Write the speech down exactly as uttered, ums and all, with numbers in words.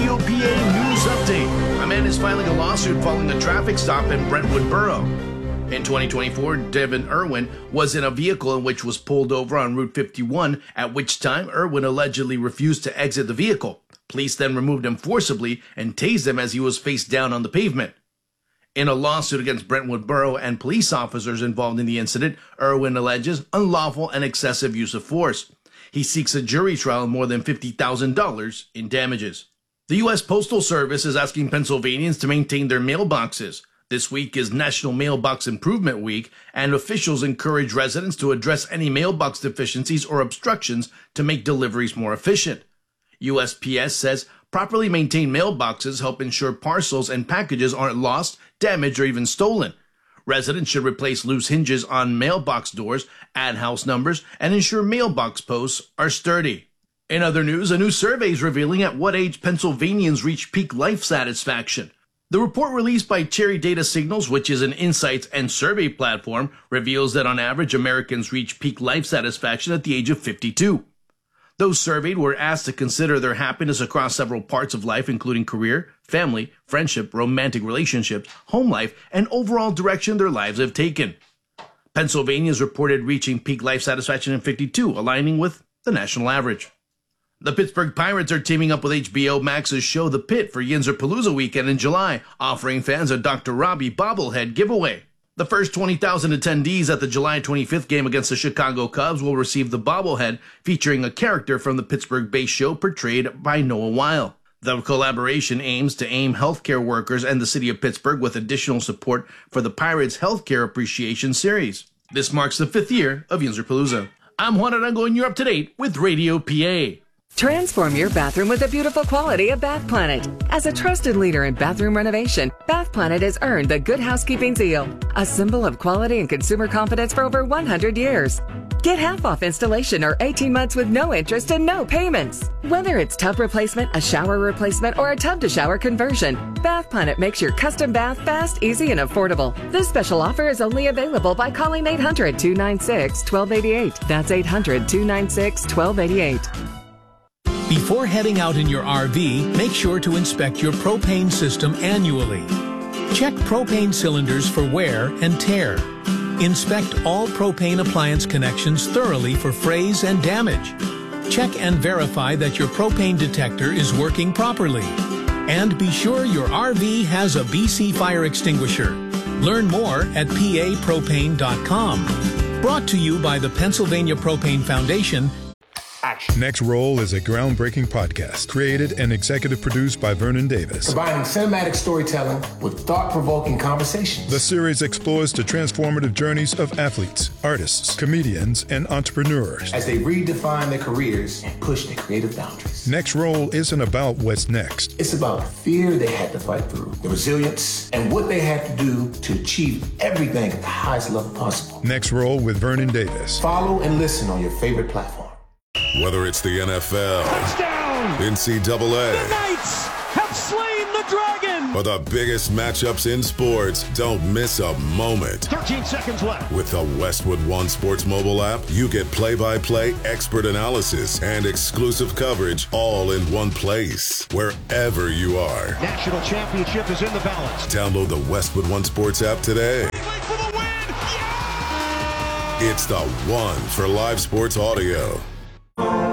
Radio P A News Update. A man is filing a lawsuit following a traffic stop in Brentwood Borough. In twenty twenty-four, Devin Irwin was in a vehicle in which was pulled over on Route fifty-one, at which time Irwin allegedly refused to exit the vehicle. Police then removed him forcibly and tased him as he was face down on the pavement. In a lawsuit against Brentwood Borough and police officers involved in the incident, Irwin alleges unlawful and excessive use of force. He seeks a jury trial and more than fifty thousand dollars in damages. The U S Postal Service is asking Pennsylvanians to maintain their mailboxes. This week is National Mailbox Improvement Week, and officials encourage residents to address any mailbox deficiencies or obstructions to make deliveries more efficient. U S P S says properly maintained mailboxes help ensure parcels and packages aren't lost, damaged, or even stolen. Residents should replace loose hinges on mailbox doors, add house numbers, and ensure mailbox posts are sturdy. In other news, a new survey is revealing at what age Pennsylvanians reach peak life satisfaction. The report released by Cherry Data Signals, which is an insights and survey platform, reveals that on average Americans reach peak life satisfaction at the age of fifty-two. Those surveyed were asked to consider their happiness across several parts of life, including career, family, friendship, romantic relationships, home life, and overall direction their lives have taken. Pennsylvanians reported reaching peak life satisfaction in fifty-two, aligning with the national average. The Pittsburgh Pirates are teaming up with H B O Max's show The Pit for Yinzerpalooza weekend in July, offering fans a Doctor Robbie bobblehead giveaway. The first twenty thousand attendees at the July twenty-fifth game against the Chicago Cubs will receive the bobblehead featuring a character from the Pittsburgh-based show portrayed by Noah Weil. The collaboration aims to aim healthcare workers and the city of Pittsburgh with additional support for the Pirates Healthcare Appreciation Series. This marks the fifth year of Yinzerpalooza. I'm Juan Arango, and you're up to date with Radio P A. Transform your bathroom with the beautiful quality of Bath Planet. As a trusted leader in bathroom renovation, Bath Planet has earned the Good Housekeeping seal, a symbol of quality and consumer confidence for over one hundred years. Get half off installation or eighteen months with no interest and no payments. Whether it's tub replacement, a shower replacement, or a tub-to-shower conversion, Bath Planet makes your custom bath fast, easy, and affordable. This special offer is only available by calling eight hundred, two nine six, one two eight eight. That's eight hundred, two nine six, one two eight eight. Before heading out in your R V, make sure to inspect your propane system annually. Check propane cylinders for wear and tear. Inspect all propane appliance connections thoroughly for frays and damage. Check and verify that your propane detector is working properly. And be sure your R V has a B C fire extinguisher. Learn more at P A propane dot com. Brought to you by the Pennsylvania Propane Foundation. Action. Next Roll is a groundbreaking podcast created and executive produced by Vernon Davis. Combining cinematic storytelling with thought-provoking conversations. The series explores the transformative journeys of athletes, artists, comedians, and entrepreneurs as they redefine their careers and push their creative boundaries. Next Roll isn't about what's next. It's about the fear they had to fight through, the resilience, and what they had to do to achieve everything at the highest level possible. Next Roll with Vernon Davis. Follow and listen on your favorite platform. Whether it's the N F L, touchdown, N C double A, the Knights have slain the dragon, or the biggest matchups in sports, don't miss a moment. thirteen seconds left. With the Westwood One Sports mobile app, you get play-by-play, expert analysis, and exclusive coverage all in one place, wherever you are. National championship is in the balance. Download the Westwood One Sports app today. For the win. Yeah! It's the one for live sports audio.